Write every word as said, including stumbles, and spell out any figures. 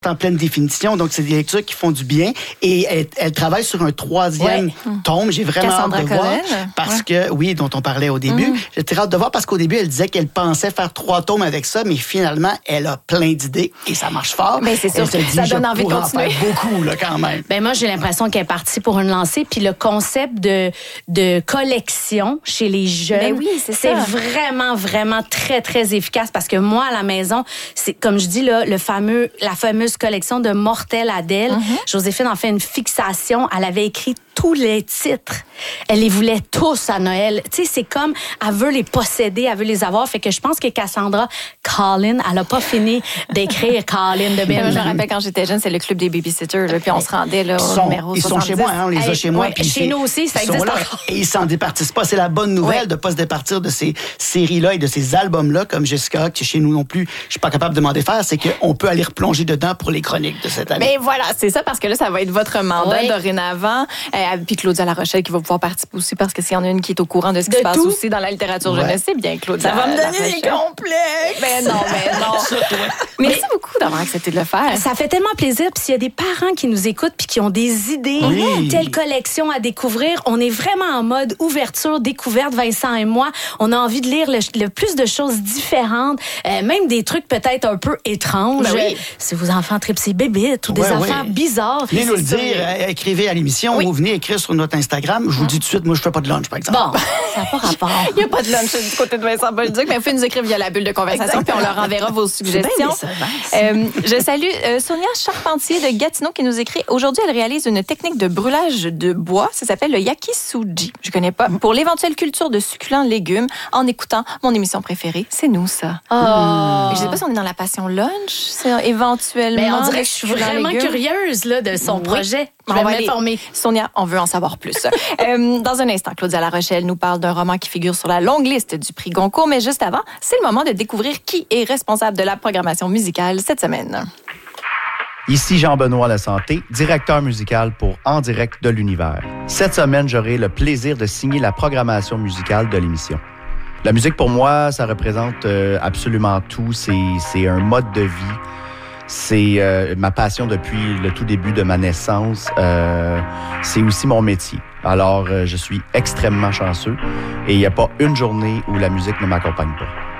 en pleine définition, donc c'est des lectures qui font du bien. Et elle, elle travaille sur un troisième ouais. tome. J'ai vraiment Cassandra hâte de voir. Cullen. Parce ouais. que, oui, dont on parlait au début. Mm. J'ai très hâte de voir parce qu'au début, elle disait qu'elle pensait faire trois tomes avec ça, mais finalement, elle a plein d'idées et ça marche fort. Ben, c'est sûr elle se que dit, ça donne envie de continuer. En faire beaucoup, là, quand même. Ben, moi, j'ai l'impression qu'elle est partie pour une lancée. Puis le concept de, de collection chez les jeunes, ben oui, c'est, c'est ça. vraiment, vraiment très, très efficace parce que moi, à la maison, c'est, comme je dis, là, le fameux, la fameuse collection de Mortel Adèle. Mm-hmm. Joséphine en fait une fixation. Elle avait écrit tous les titres. Elle les voulait tous à Noël. Tu sais, c'est comme, elle veut les posséder, elle veut les avoir. Fait que je pense que Cassandra Colin, elle a pas fini d'écrire Colin de Ben. Je me rappelle quand j'étais jeune, c'est le club des babysitters, là, puis on se rendait là, au sont, numéro ils soixante-dix. Ils sont chez moi, hein, on les a hey, chez moi. Ouais, puis chez nous aussi, ça existe là, encore. Et ils s'en départissent pas. C'est la bonne nouvelle ouais. de pas se départir de ces séries-là et de ces albums-là, comme Jessica, que chez nous non plus, je suis pas capable de m'en défaire, c'est qu'on peut aller replonger dedans pour les chroniques de cette année. Mais voilà, c'est ça, parce que là, ça va être votre mandat oui. dorénavant. Euh, puis Claudia Larochelle qui va pouvoir participer aussi, parce que s'il y en a une qui est au courant de ce qui de se passe tout. aussi dans la littérature ouais. jeunesse, c'est bien Claudia. Ça va me donner des complexes. Mais non, mais non. Merci beaucoup d'avoir accepté de le faire. Ça fait tellement plaisir. Puis s'il y a des parents qui nous écoutent puis qui ont des idées, oui. telle collection à découvrir, on est vraiment en mode ouverture, découverte, Vincent et moi. On a envie de lire le, le plus de choses différentes, euh, même des trucs peut-être un peu étranges. Ben oui. Si vos enfants trippent ces bébites ou des ouais, affaires ouais. bizarres. Venez nous le dire, euh, écrivez à l'émission oui. ou venez écrire sur notre Instagram. Je vous dis tout de suite, moi, je fais pas de lunch, par exemple. Bon, ça n'a pas rapport. Il n'y a pas de lunch du côté de Vincent Bolduc, mais vous pouvez nous écrire via la bulle de conversation, exactement. Puis on leur enverra vos suggestions. Euh, je salue euh, Sonia Charpentier de Gatineau qui nous écrit. Aujourd'hui, elle réalise une technique de brûlage de bois. Ça s'appelle le yakisuji. Je connais pas. Pour l'éventuelle culture de succulents légumes, en écoutant mon émission préférée, c'est nous, ça. Oh. Mmh. Je sais pas si on est dans la passion lunch, c'est éventuellement. Mais on dirait que je suis vraiment légumes. curieuse là, de son oui. projet. Je vais m'informer. Sonia, on veut en savoir plus. euh, dans un instant, Claudia Larochelle nous parle d'un roman qui figure sur la longue liste du prix Goncourt, mais juste avant, c'est le moment de découvrir qui est responsable de la programmation musicale cette semaine. Ici Jean-Benoît Lasanté, directeur musical pour En direct de l'univers. Cette semaine, j'aurai le plaisir de signer la programmation musicale de l'émission. La musique, pour moi, ça représente euh, absolument tout. C'est, c'est un mode de vie. C'est euh, ma passion depuis le tout début de ma naissance. Euh, c'est aussi mon métier. Alors, euh, je suis extrêmement chanceux et il n'y a pas une journée où la musique ne m'accompagne pas.